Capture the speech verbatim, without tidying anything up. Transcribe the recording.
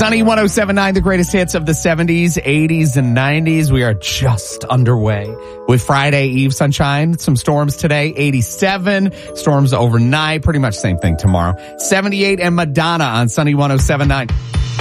Sunny one oh seven point nine, the greatest hits of the seventies, eighties, and nineties. We are just underway with Friday Eve sunshine. Some storms today, eighty-seven. Storms overnight, pretty much same thing tomorrow. seventy-eight and Madonna on Sunny one oh seven point nine.